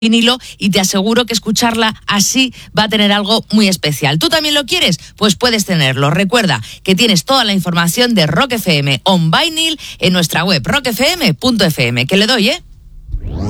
vinilo y te aseguro que escucharla así va a tener algo muy especial. ¿Tú también lo quieres? Pues puedes tenerlo. Recuerda que tienes toda la información de Rock FM on vinyl en nuestra web rockfm.fm. Que le doy,